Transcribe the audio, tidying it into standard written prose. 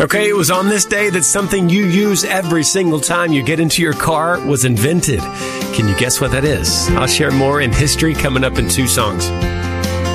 Okay, it was on this day that something you use every single time you get into your car was invented. Can you guess what that is? I'll share more in history coming up in 2 songs.